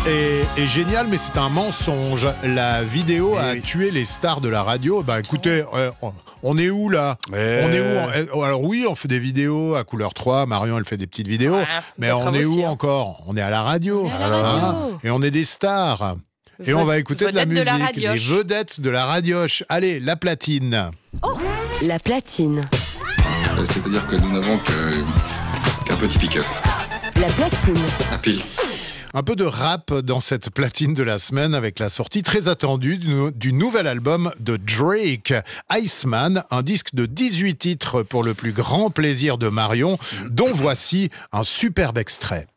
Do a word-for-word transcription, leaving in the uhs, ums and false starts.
est, est génial, mais c'est un mensonge. La vidéo a oui. tué les stars de la radio. Bah écoutez, euh, on est où là ? Ouais. On est où ? Alors oui, on fait des vidéos à couleur trois. Marion, elle fait des petites vidéos. Ouais, mais d'autres on est aussi, où hein. encore ? On est à la radio. On est à la radio. Ah, et on est des stars. Et on va écouter de la Vedettes de la musique, les radioche. vedettes de la radioche. Allez, la platine. La platine. Euh, C'est-à-dire que nous n'avons que- qu'un petit pick-up, La platine. un pile. Un peu de rap dans cette platine de la semaine avec la sortie très attendue du, du nouvel album de Drake, Iceman, un disque de dix-huit titres pour le plus grand plaisir de Marion, dont voici un superbe extrait.